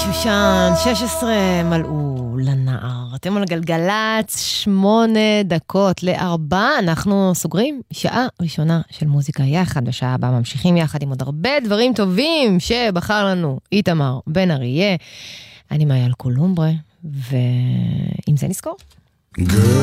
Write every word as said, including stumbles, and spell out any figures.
שושן, שש עשרה מלאו לנער. אתם על גלגלץ, שמונה דקות לארבע. אנחנו סוגרים שעה ראשונה של מוזיקה יחד. בשעה הבאה ממשיכים יחד עם עוד הרבה דברים טובים שבחר לנו איתמר בן אריה. אני מאיה אלקולומברה, ועם זה נזכור.